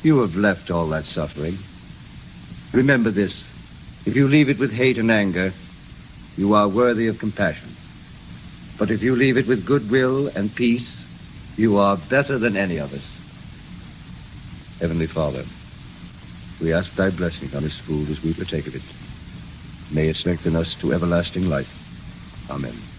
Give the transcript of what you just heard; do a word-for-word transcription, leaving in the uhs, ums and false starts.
You have left all that suffering. Remember this. If you leave it with hate and anger, you are worthy of compassion. But if you leave it with goodwill and peace, you are better than any of us. Heavenly Father, we ask thy blessing on this food as we partake of it. May it strengthen us to everlasting life. Amen.